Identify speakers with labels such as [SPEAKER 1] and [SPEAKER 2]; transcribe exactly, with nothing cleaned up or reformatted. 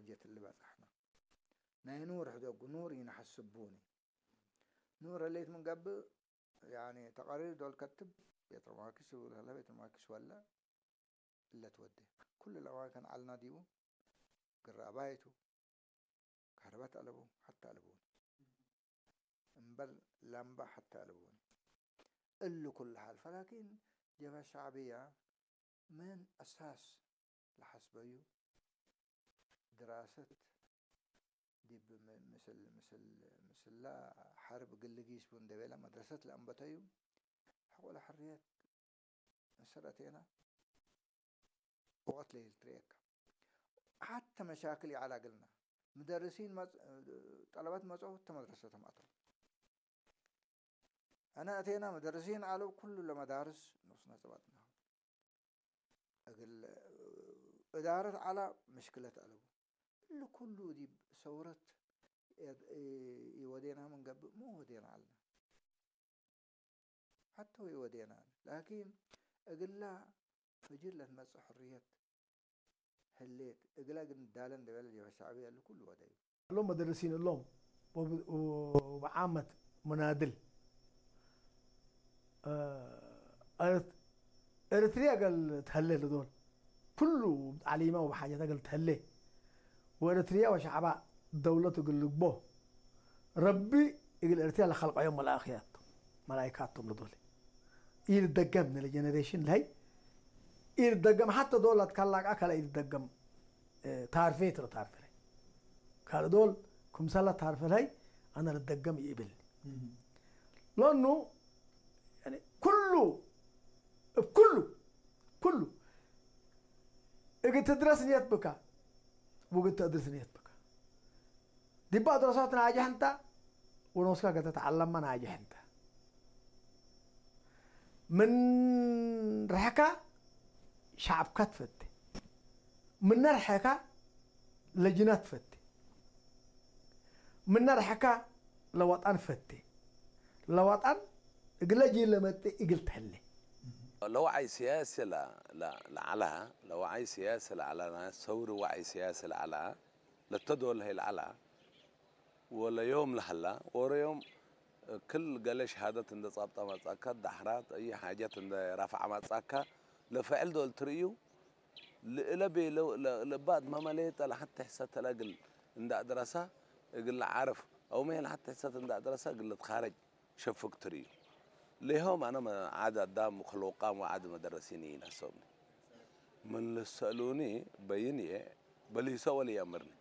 [SPEAKER 1] درجة اللي بصحنا ناي نور حدوق نور ينحسبوني نور اللي من قبل يعني تقارير دول كتب بيت الماكس ولا بيت الماكس ولا إلا تودي كل الأماكن على ناديو قرابايته كهربات ألبو حتى ألبون مبل لمبة حتى ألبون إلو كل حال فلكن جبهة الشعبية من أساس لحسبيو دراسة دي مثل مثل مثل لا حرب قلقيس بون دبيلة مدرسة الأنبتيو حول حريات سنتين وقت لي التريك حتى مشاكلي على قلنا مدرسين مز... طلبات مزعو مدرستهم أطول أنا أتينا مدرسين على كل المدارس نص نزباتنا أقول إدارة على مشكلة ألو اللي كله دي صورة يودينا من قبل مو ودينا علنا حتى يودينا لكن أقول لا فجر لها مسح حرية هليت اقلاق الدالن دبل جبهة الشعبية اللي كله ودايو
[SPEAKER 2] اللهم مدرسين اللهم وعامة منادل اريتريا قال تهلي لدول كله عليمه وبحاجه قال تهلي واريتريا وشعبها دولته قال بو ربي يقول اريتريا لخلق يوم الاخيات ملائكاتهم لدول يردقم من الجنريشن هاي يردقم حتى دول اتكلك اكل يردقم تعرفي ترى تعرفي قال دول كم سنه تعرفي هاي انا ردقم يقبل لانه يعني كله بكله كله اجي تدرس نيت بك وقلت تدرس نيت بك دي بعض دراسات ناجح انت ونوسكا قد تتعلم ما ناجح انت من رحكة شعب كتفت من رحكة لجنات فت من رحكة لوطن فت لوطن اقل جيل لما قلت حلي
[SPEAKER 3] لو وعي سياسي لا لا لعلها لو وعي سياسي لعلها ثوري وعي سياسي لعلها لتدول هي العلها ولا يوم لحلا ورا يوم كل قال شهادة عند صابطة مصاكا دحرات أي حاجات عند رفع مصاكا لفعل دول تريو لبي لبعد ما مليت على حتى حسات لاقل عند دراسة يقول عارف أو ما حتى حسات عند دراسة يقول تخارج شفك تريو ليهم أنا ما عاد قدام مخلوقان وعاد مدرسيني ناسهم من اللي سألوني بيني بل يسوى لي أمرني